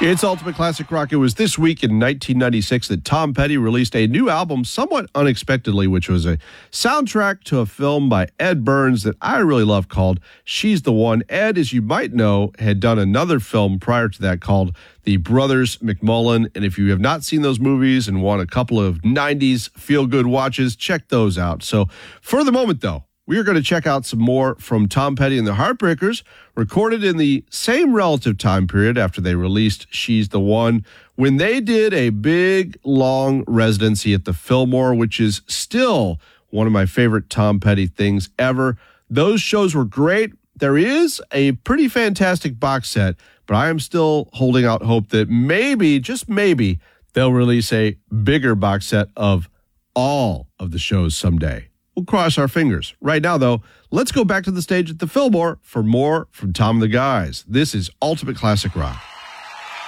It's Ultimate Classic Rock. It was this week in 1996 that Tom Petty released a new album somewhat unexpectedly, which was a soundtrack to a film by Ed Burns that I really love called She's the One. Ed, as you might know, had done another film prior to that called The Brothers McMullen. And if you have not seen those movies and want a couple of 90s feel-good watches, check those out. So for the moment, though, we are going to check out some more from Tom Petty and the Heartbreakers, recorded in the same relative time period after they released She's the One, when they did a big, long residency at the Fillmore, which is still one of my favorite Tom Petty things ever. Those shows were great. There is a pretty fantastic box set, but I am still holding out hope that maybe, just maybe, they'll release a bigger box set of all of the shows someday. We'll cross our fingers. Right now, though, let's go back to the stage at the Fillmore for more from Tom and the Guys. This is Ultimate Classic Rock.